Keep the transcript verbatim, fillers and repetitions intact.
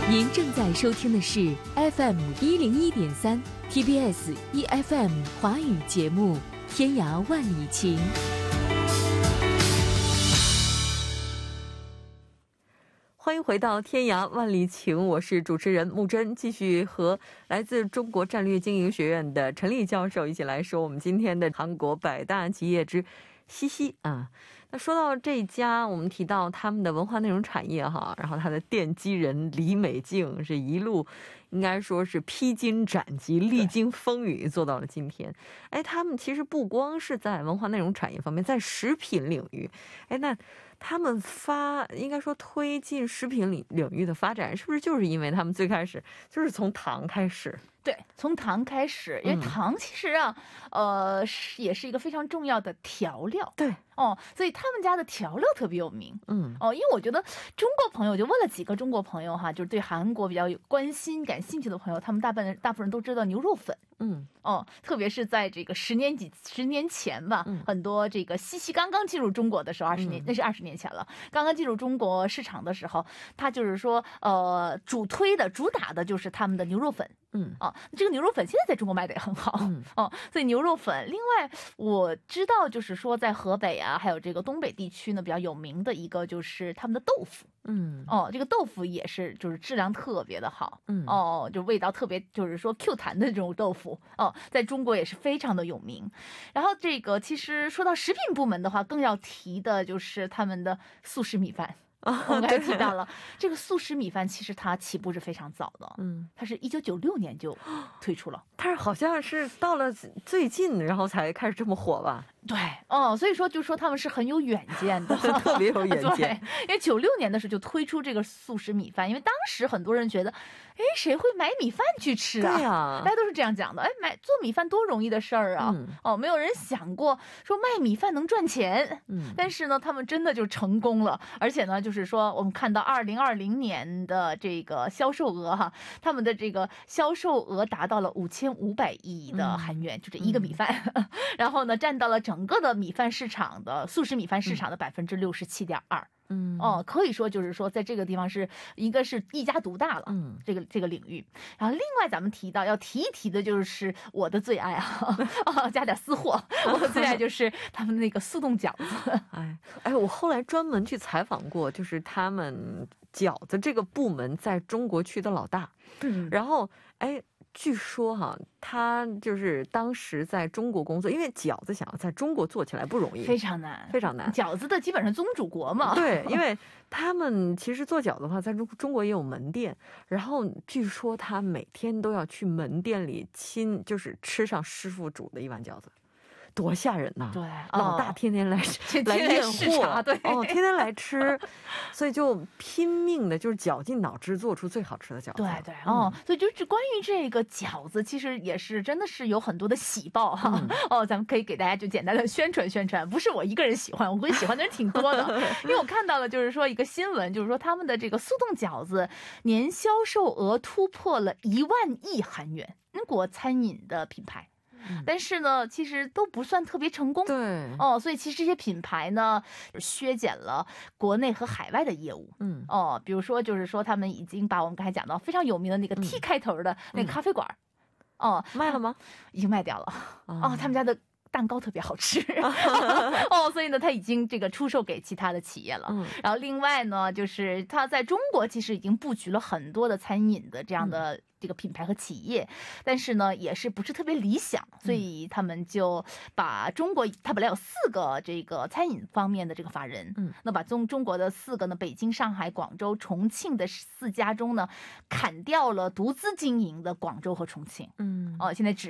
您正在收听的是 F M 一零一点三 T B S E F M 华语节目《天涯万里情》。欢迎回到《天涯万里情》，我是主持人木真，继续和来自中国战略经营学院的陈立教授一起来说我们今天的韩国百大企业之西西啊。那说到这家，我们提到他们的文化内容产业哈，然后他的奠基人李美静是一路应该说是披荆斩棘、历经风雨做到了今天。哎，他们其实不光是在文化内容产业方面，在食品领域，哎，那他们发应该说推进食品领领域的发展，是不是就是因为他们最开始就是从糖开始？ 对，从糖开始，因为糖其实啊，嗯、呃，是也是一个非常重要的调料。 对， 哦，所以他们家的调料特别有名。 嗯， 哦，因为我觉得中国朋友就问了几个中国朋友哈，就是对韩国比较有关心、感兴趣的朋友，他们大半人大部分人都知道牛肉粉。 嗯， 哦，特别是在这个十年几十年前吧， 嗯、 很多这个西西刚刚进入中国的时候，二十年、嗯、那是二十年前了，刚刚进入中国市场的时候，他就是说，呃，主推的、主打的就是他们的牛肉粉。 嗯， 哦，这个牛肉粉现在在中国卖的也很好。嗯，哦，所以牛肉粉，另外我知道就是说在河北啊，还有这个东北地区呢，比较有名的一个就是他们的豆腐。嗯，哦，这个豆腐也是就是质量特别的好。嗯，哦，就味道特别就是说 Q 弹的这种豆腐。哦，在中国也是非常的有名。然后这个其实说到食品部门的话，更要提的就是他们的速食米饭。我们刚才提到了这个速食米饭，其实它起步是非常早的。嗯，它是一九九六年就推出了， 但是好像是到了最近，然后才开始这么火吧？ 对，哦，所以说就说他们是很有远见的， 特别有远见。 因为九六年的时候就推出这个速食米饭，因为当时很多人觉得，哎，谁会买米饭去吃啊？ 对啊， 大家都是这样讲的。哎，买做米饭多容易的事儿啊！嗯、哦，没有人想过说卖米饭能赚钱。嗯，但是呢，他们真的就成功了，而且呢，就是说我们看到二零二零年的这个销售额哈，他们的这个销售额达到了五千五百亿的韩元，嗯、就这一个米饭，嗯、然后呢，占到了整个的米饭市场的速食米饭市场的百分之六十七点二。嗯，哦，可以说就是说，在这个地方是一个是一家独大了。嗯，这个这个领域。然后另外咱们提到要提一提的就是我的最爱啊，哦，加点私货，我的最爱就是他们那个速冻饺子。 哎哎，我后来专门去采访过，就是他们饺子这个部门在中国区的老大。嗯，然后哎。据说哈，他就是当时在中国工作，因为饺子想要在中国做起来不容易， 非常难， 非常难。 饺子的基本上宗主国嘛， 对，因为他们其实做饺子的话，在中中国也有门店，然后据说他每天都要去门店里亲，就是吃上师傅煮的一碗饺子。多吓人呐！对，老大天天来、哦、来验货， 对， 哦，天天来吃，所以就拼命的，就是绞尽脑汁做出最好吃的饺子。 对对，哦，嗯、所以就是关于这个饺子，其实也是真的是有很多的喜报哈。嗯、哦，咱们可以给大家就简单的宣传宣传，不是我一个人喜欢，我估计喜欢的人挺多的，因为我看到了就是说一个新闻，就是说他们的这个速冻饺子年销售额突破了一万亿韩元，英国餐饮的品牌。但是呢，其实都不算特别成功。 对， 哦，所以其实这些品牌呢，削减了国内和海外的业务。嗯，哦，比如说就是说，他们已经把我们刚才讲到非常有名的那个 T 开头的那个咖啡馆，嗯、哦， 卖了吗？ 已经卖掉了。哦，他们家的蛋糕特别好吃哦，所以呢，他已经这个出售给其他的企业了。嗯、然后另外呢，就是他在中国其实已经布局了很多的餐饮的这样的、嗯。这个品牌和企业，但是呢，也是不是特别理想，所以他们就把中国，他本来有四个这个餐饮方面的这个法人，嗯，那把中中国的四个呢，北京、上海、广州、重庆的四家中呢，砍掉了独资经营的广州和重庆，嗯，哦，现在只